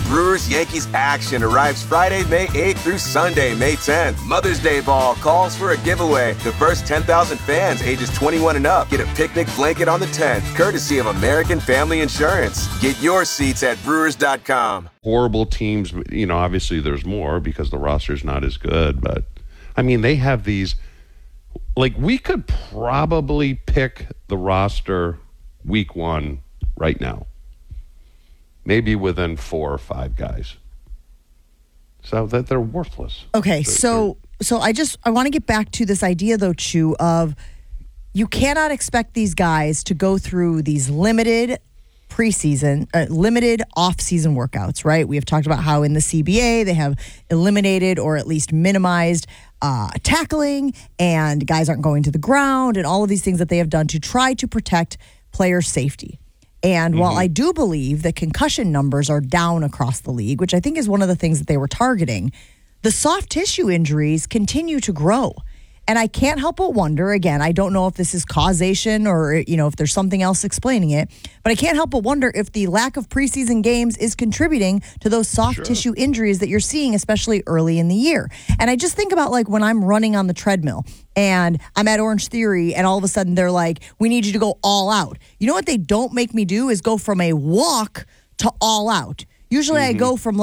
Brewers-Yankees action arrives Friday, May 8th through Sunday, May 10th. Mother's Day Ball calls for a giveaway. The first 10,000 fans ages 21 and up get a picnic blanket on the 10th, courtesy of American Family Insurance. Get your seats at Brewers.com. Horrible teams, obviously there's more because the roster's not as good, but, they have these, we could probably pick the roster week one right now. Maybe within 4 or 5 guys. So that they're worthless. Okay, so I want to get back to this idea, though, Chew, of you cannot expect these guys to go through these limited off-season workouts, right? We have talked about how in the CBA they have eliminated or at least minimized tackling, and guys aren't going to the ground, and all of these things that they have done to try to protect player safety. And while I do believe that concussion numbers are down across the league, which I think is one of the things that they were targeting, the soft tissue injuries continue to grow. And I can't help but wonder, again, I don't know if this is causation or, if there's something else explaining it, but I can't help but wonder if the lack of preseason games is contributing to those soft tissue injuries that you're seeing, especially early in the year. And I just think about when I'm running on the treadmill and I'm at Orange Theory and all of a sudden they're like, we need you to go all out. You know what they don't make me do is go from a walk to all out. Usually I go from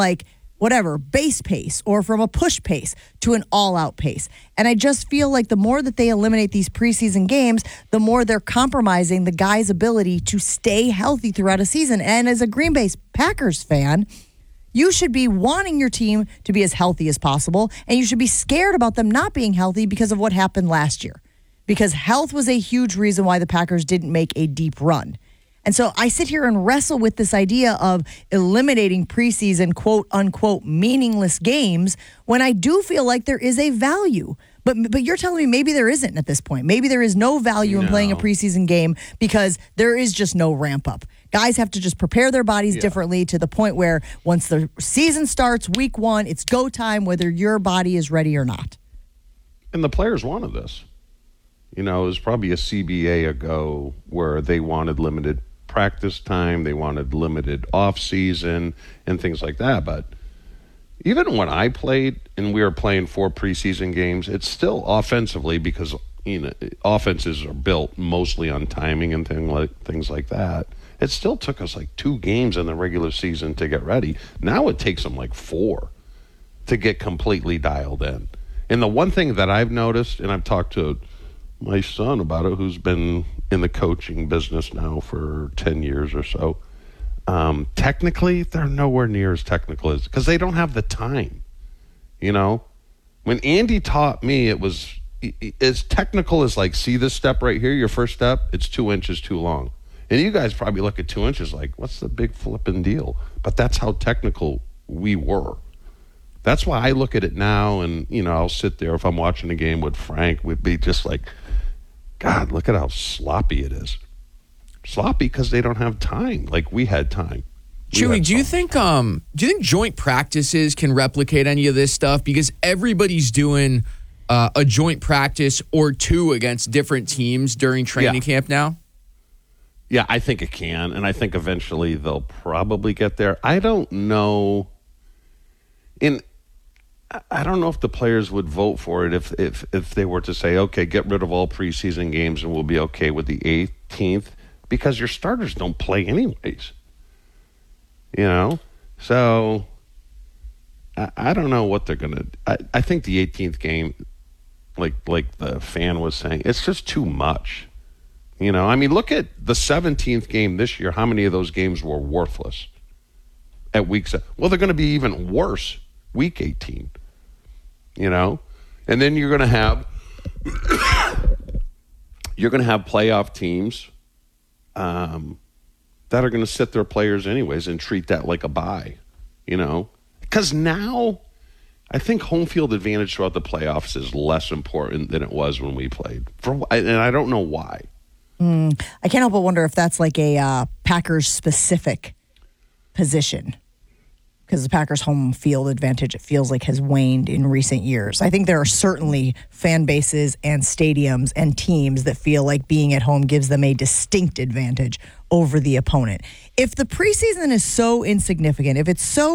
base pace or from a push pace to an all-out pace. And I just feel like the more that they eliminate these preseason games, the more they're compromising the guy's ability to stay healthy throughout a season. And as a Green Bay Packers fan, you should be wanting your team to be as healthy as possible, and you should be scared about them not being healthy because of what happened last year. Because health was a huge reason why the Packers didn't make a deep run. And so I sit here and wrestle with this idea of eliminating preseason, quote unquote, meaningless games when I do feel like there is a value. But you're telling me maybe there isn't at this point. Maybe there is no value in playing a preseason game because there is just no ramp up. Guys have to just prepare their bodies differently to the point where once the season starts, week one, it's go time, whether your body is ready or not. And the players wanted this. It was probably a CBA ago where they wanted limited practice time, they wanted limited off season and things like that. But even when I played and we were playing 4 preseason games, it's still offensively because offenses are built mostly on timing and things like that. It still took us 2 games in the regular season to get ready. Now it takes them 4 to get completely dialed in. And the one thing that I've noticed, and I've talked to my son about it, who's been in the coaching business now for 10 years or so. Technically, they're nowhere near as technical as, because they don't have the time. When Andy taught me, it was as technical as see this step right here, your first step, it's 2 inches too long. And you guys probably look at 2 inches what's the big flipping deal? But that's how technical we were. That's why I look at it now and, I'll sit there if I'm watching a game with Frank, we'd be just God, look at how sloppy it is. Sloppy because they don't have time. We had time. Chewy, do you think joint practices can replicate any of this stuff? Because everybody's doing a joint practice or 2 against different teams during training camp now. Yeah, I think it can, and I think eventually they'll probably get there. I don't know. I don't know if the players would vote for it if they were to say, okay, get rid of all preseason games and we'll be okay with the 18th, because your starters don't play anyways. So I don't know what they're going to. I think the 18th game, like the fan was saying, it's just too much. Look at the 17th game this year. How many of those games were worthless at week 7? Well, they're going to be even worse week 18. And then you're going to have playoff teams that are going to sit their players anyways and treat that like a bye, because now I think home field advantage throughout the playoffs is less important than it was when we played. And I don't know why. I can't help but wonder if that's a Packers specific position. Because the Packers' home field advantage, it feels like, has waned in recent years. I think there are certainly fan bases and stadiums and teams that feel like being at home gives them a distinct advantage over the opponent. If the preseason is so insignificant, if it's so